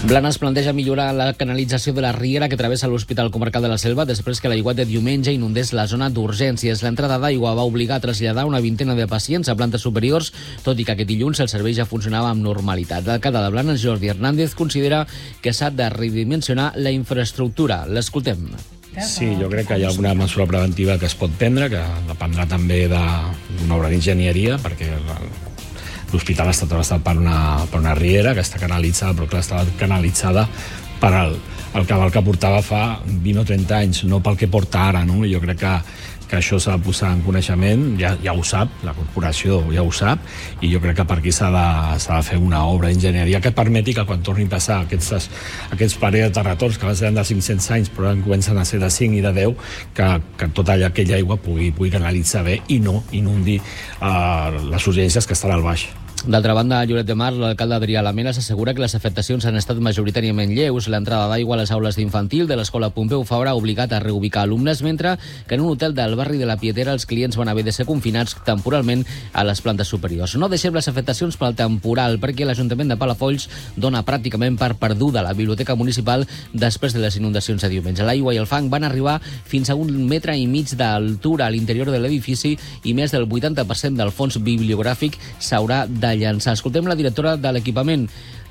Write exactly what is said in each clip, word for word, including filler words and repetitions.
Blanes planteja millorar la canalització de la riera que travessa l'Hospital Comarcal de la Selva després que l'aiguat de diumenge inundés la zona d'urgències. L'entrada d'aigua va obligar a traslladar una vintena de pacients a plantes superiors, tot i que aquest dilluns el servei ja funcionava amb normalitat. L'alcalde de Blanes, Jordi Hernández, considera que s'ha de redimensionar la infraestructura. L'escoltem. Sí, jo crec que hi ha alguna mesura preventiva que es pot prendre, que dependrà també d'una obra d'enginyeria, perquè l'hospital està travessat per una, per una riera que està canalitzada, però que està canalitzada per el, el cabal que portava fa vint o trenta anys, no pel que porta ara, no? Jo crec que, que això s'ha de posar en coneixement, ja, ja ho sap, la corporació ja ho sap, i jo crec que per aquí s'ha de, s'ha de fer una obra d'enginyeria que permeti que quan tornin a passar aquests, aquests parells de retorns que abans eren de cinc-cents anys, però ara comencen a ser de cinc i de deu, que, que tota aquella aigua pugui, pugui canalitzar bé i no inundi uh, les urgències que estan al baix. D'altra banda, a Lloret de Mar, l'alcalde Adrià Lamela s'assegura que les afectacions han estat majoritàriament lleus. L'entrada d'aigua a les aules d'infantil de l'escola Pompeu Fabra ha obligat a reubicar alumnes, mentre que en un hotel del barri de la Pietera els clients van haver de ser confinats temporalment a les plantes superiors. No deixem les afectacions pel temporal, perquè l'Ajuntament de Palafolls dona pràcticament per perduda la biblioteca municipal després de les inundacions de diumenge. L'aigua i el fang van arribar fins a un metre i mig d'altura a l'interior de l'edifici i més del vuitanta per cent del fons bibliogràfic s'haurà de llançar. Escoltem la directora de l'equipament,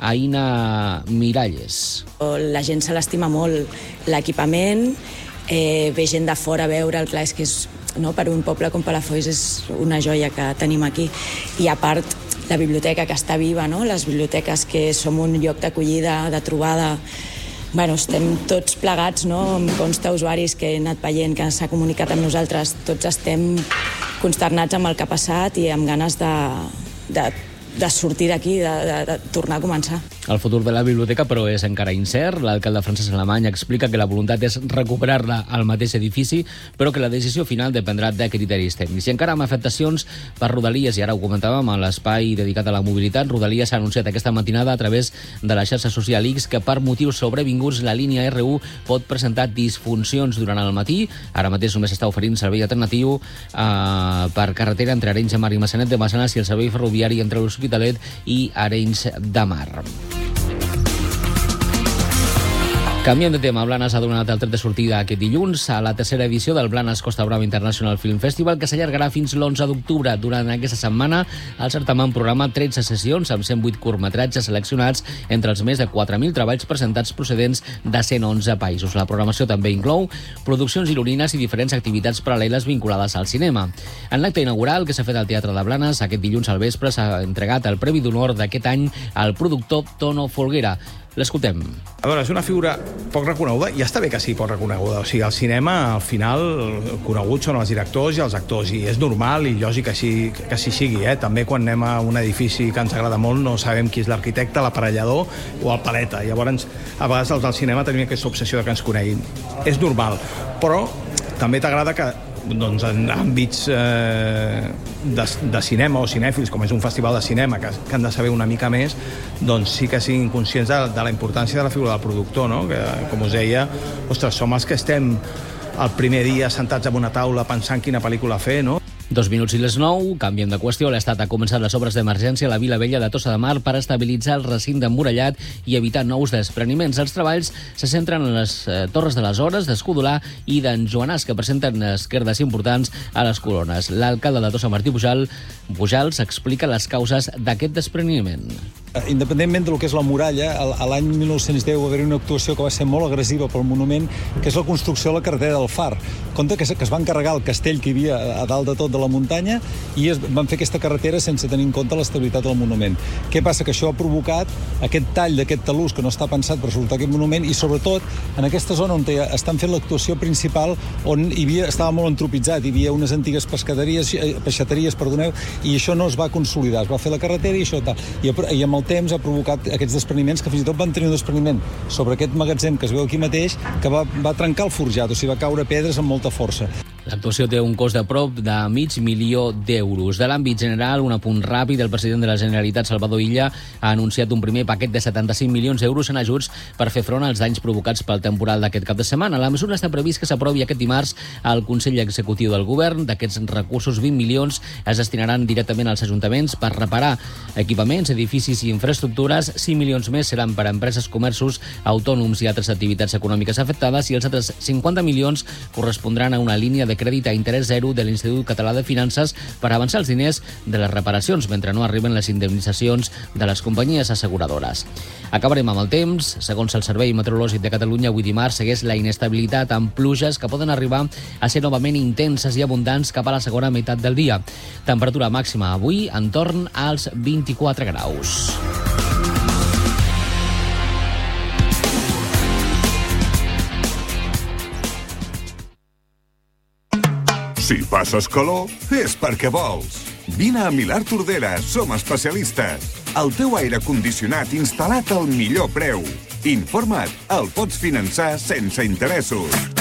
Aina Miralles. La gent se l'estima molt, l'equipament, eh, ve gent de fora a veure, el clar és que és, no, per un poble com Palafolls és una joia que tenim aquí. I a part, la biblioteca que està viva, no? Les biblioteques que som un lloc d'acollida, de trobada. Bueno, estem tots plegats, no? Em consta usuaris que he anat veient, que s'ha comunicat amb nosaltres. Tots estem consternats amb el que ha passat i amb ganes de, de, de sortir d'aquí, de, de, de tornar a començar. El futur de la biblioteca, però, és encara incert. L'alcalde Francesc Alemany explica que la voluntat és recuperar-la al mateix edifici, però que la decisió final dependrà de criteris tècnics. I encara amb afectacions per Rodalies, i ara ho comentàvem a l'espai dedicat a la mobilitat, Rodalies ha anunciat aquesta matinada a través de la xarxa social X que per motius sobrevinguts la línia R u pot presentar disfuncions durant el matí. Ara mateix només està oferint servei alternatiu eh, per carretera entre Arenys de Mar i Massanet de Massanes i el servei ferroviari entre l'Hospitalet i Arenys de Mar. Canviant de tema, Blanes ha donat el tret de sortida aquest dilluns a la tercera edició del Blanes Costa Brava International Film Festival, que s'allargarà fins l'onze d'octubre. Durant aquesta setmana, el certamen programa tretze sessions amb cent vuit curtmetratges seleccionats entre els més de quatre mil treballs presentats procedents de cent onze països. La programació també inclou produccions gironines i diferents activitats paral·leles vinculades al cinema. En l'acte inaugural que s'ha fet al Teatre de Blanes, aquest dilluns al vespre s'ha entregat el Premi d'Honor d'aquest any al productor Tono Folguera. L'escoltem. A veure, és una figura poc reconeguda, i està bé que sigui poc reconeguda. O sigui, al cinema, al final, coneguts són els directors i els actors, i és normal i lògic que així, que així sigui, eh? També quan anem a un edifici que ens agrada molt no sabem qui és l'arquitecte, l'aparellador o el paleta. Llavors, a vegades els del cinema tenim aquesta obsessió de que ens coneguin. És normal, però també t'agrada que doncs en àmbits eh, de, de cinema o cinèfils, com és un festival de cinema, que, que han de saber una mica més, doncs sí que siguin conscients de, de la importància de la figura del productor, no? Que, com us deia, ostres, som els que estem el primer dia sentats en una taula pensant quina pel·lícula fer, no? Dos minuts i les nou, canviem de qüestió. L'Estat ha començat les obres d'emergència a la Vila Vella de Tossa de Mar per estabilitzar el recinte emmurallat i evitar nous despreniments. Els treballs se centren en les eh, torres de les Hores, d'Escudolar i d'en Joanàs, que presenten esquerdes importants a les corones. L'alcalde de Tossa, Martí Pujal, Pujals, explica les causes d'aquest despreniment. Independentment del que és la muralla, a l'any mil nou-cents deu va haver una actuació que va ser molt agressiva pel monument, que és la construcció de la carretera del Far. Compte que es van carregar el castell que hi havia a dalt de tot de la muntanya i es van fer aquesta carretera sense tenir en compte l'estabilitat del monument. Què passa? Que això ha provocat aquest tall d'aquest talús que no està pensat per sortir aquest monument i, sobretot, en aquesta zona on estan fent l'actuació principal, on hi havia, estava molt entropitzat, hi havia unes antigues pescaderies, peixateries, perdoneu, i això no es va consolidar. Es va fer la carretera i això tal. I, i amb el temps ha provocat aquests despreniments, que fins i tot van tenir un despreniment sobre aquest magatzem que es veu aquí mateix, que va, va trencar el forjat, o sigui, va caure pedres amb molta força. L'actuació té un cost de prop de mig milió d'euros. De l'àmbit general, un apunt ràpid, el president de la Generalitat, Salvador Illa, ha anunciat un primer paquet de setanta-cinc milions d'euros en ajuts per fer front als danys provocats pel temporal d'aquest cap de setmana. La mesura està previst que s'aprovi aquest dimarts al Consell Executiu del Govern. D'aquests recursos, vint milions es destinaran directament als ajuntaments per reparar equipaments, edificis i infraestructures. cinc milions més seran per a empreses, comerços, autònoms i altres activitats econòmiques afectades, i els altres cinquanta milions correspondran a una línia de crèdit a interès zero de l'Institut Català de Finances per avançar els diners de les reparacions mentre no arriben les indemnitzacions de les companyies asseguradores. Acabarem amb el temps. Segons el Servei Meteorològic de Catalunya, avui dimarts segueix la inestabilitat amb pluges que poden arribar a ser novament intenses i abundants cap a la segona meitat del dia. Temperatura màxima avui entorn als vint-i-quatre graus. Si passes calor, és perquè vols. Vine a Milà Tordera, som especialistes. El teu aire condicionat instal·lat al millor preu. Informa't, el pots finançar sense interessos.